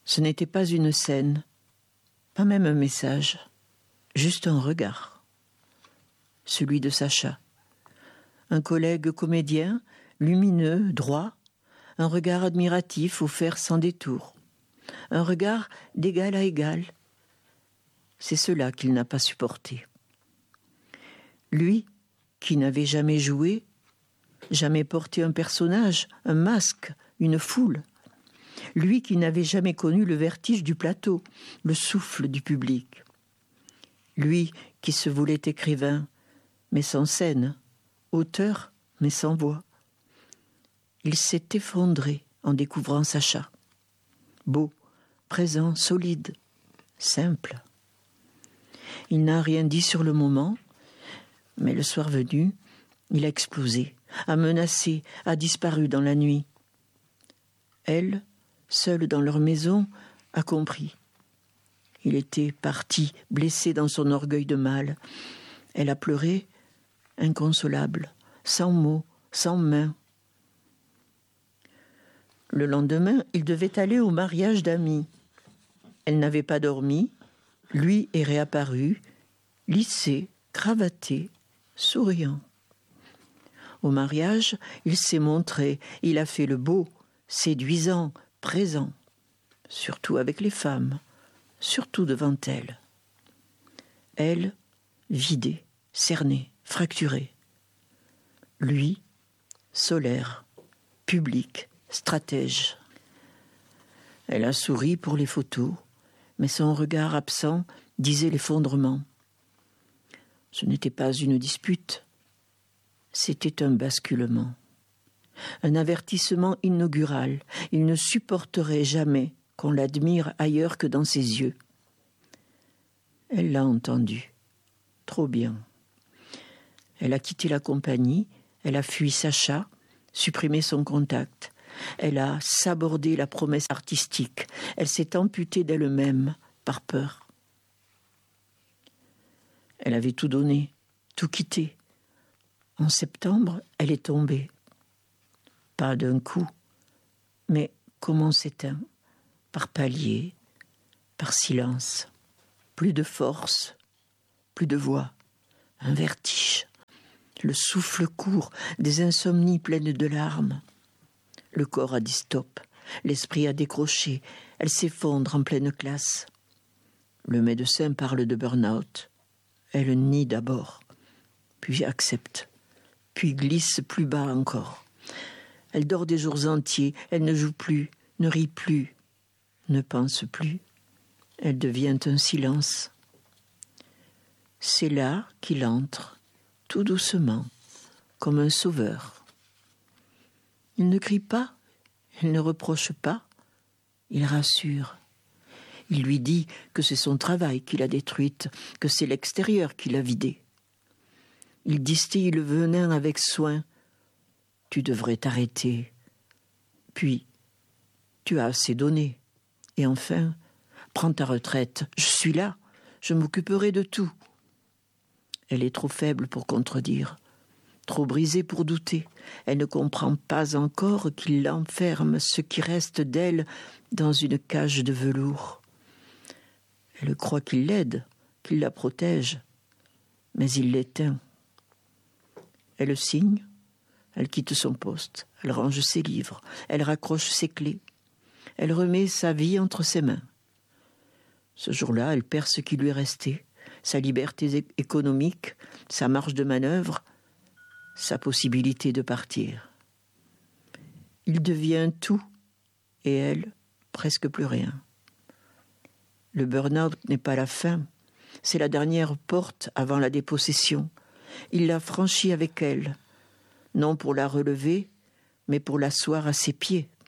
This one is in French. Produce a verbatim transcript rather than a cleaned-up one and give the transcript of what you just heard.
Ce n'était pas une scène, pas même un message, juste un regard. Celui de Sacha. Un collègue comédien, lumineux, droit, un regard admiratif offert sans détour. Un regard d'égal à égal. C'est cela qu'il n'a pas supporté. Lui, qui n'avait jamais joué, jamais porté un personnage, un masque, une foule. Lui qui n'avait jamais connu le vertige du plateau, le souffle du public. Lui qui se voulait écrivain, mais sans scène, auteur, mais sans voix. Il s'est effondré en découvrant Sacha. Beau, présent, solide, simple. Il n'a rien dit sur le moment, mais le soir venu, il a explosé, a menacé, a disparu dans la nuit. Elle, seule dans leur maison, a compris. Il était parti, blessé dans son orgueil de mâle. Elle a pleuré, inconsolable, sans mots, sans mains. Le lendemain, il devait aller au mariage d'amis. Elle n'avait pas dormi. Lui est réapparu, lissé, cravaté, souriant. Au mariage, il s'est montré, il a fait le beau, séduisant, présent, surtout avec les femmes, surtout devant elles. Elle, vidée, cernée, fracturée. Lui, solaire, public, stratège. Elle a souri pour les photos, mais son regard absent disait l'effondrement. Ce n'était pas une dispute, c'était un basculement. Un avertissement inaugural. Il ne supporterait jamais qu'on l'admire ailleurs que dans ses yeux. Elle l'a entendu. Trop bien. Elle a quitté la compagnie, elle a fui Sacha, supprimé son contact. Elle a sabordé la promesse artistique. Elle s'est amputée d'elle-même par peur. Elle avait tout donné, tout quitté. En septembre, elle est tombée. Pas d'un coup, mais comme on s'éteint, par paliers, par silence. Plus de force, plus de voix, un vertige. Le souffle court, des insomnies pleines de larmes. Le corps a dit stop, l'esprit a décroché, elle s'effondre en pleine classe. Le médecin parle de burn-out. Elle nie d'abord, puis accepte, puis glisse plus bas encore. Elle dort des jours entiers, elle ne joue plus, ne rit plus, ne pense plus. Elle devient un silence. C'est là qu'il entre, tout doucement, comme un sauveur. Il ne crie pas, il ne reproche pas, il rassure. Il lui dit que c'est son travail qui l'a détruite, que c'est l'extérieur qui l'a vidée. Il distille le venin avec soin. Tu devrais t'arrêter. Puis, tu as assez donné. Et enfin, prends ta retraite. Je suis là, je m'occuperai de tout. Elle est trop faible pour contredire, trop brisée pour douter. Elle ne comprend pas encore qu'il enferme ce qui reste d'elle dans une cage de velours. Elle croit qu'il l'aide, qu'il la protège, mais il l'éteint. Elle signe, elle quitte son poste, elle range ses livres, elle raccroche ses clés, elle remet sa vie entre ses mains. Ce jour-là, elle perd ce qui lui est resté, sa liberté économique, sa marge de manœuvre, sa possibilité de partir. Il devient tout, et elle, presque plus rien. Le burn-out n'est pas la fin, c'est la dernière porte avant la dépossession. Il l'a franchie avec elle, non pour la relever, mais pour l'asseoir à ses pieds.